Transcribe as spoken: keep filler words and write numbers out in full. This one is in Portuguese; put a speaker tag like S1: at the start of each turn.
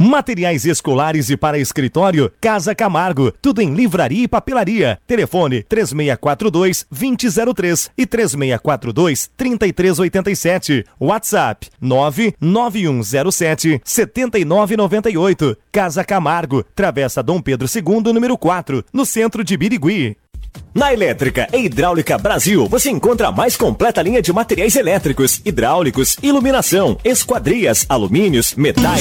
S1: Materiais escolares e para escritório, Casa Camargo. Tudo em livraria e papelaria. Telefone três seis quatro dois, dois zero zero três e três seis quatro dois, três três oito sete. WhatsApp nove nove um zero sete, sete nove nove oito. Casa Camargo, Travessa Dom Pedro segundo, número quatro, no centro de Birigui.
S2: Na Elétrica e Hidráulica Brasil, você encontra a mais completa linha de materiais elétricos, hidráulicos, iluminação, esquadrias, alumínios, metais,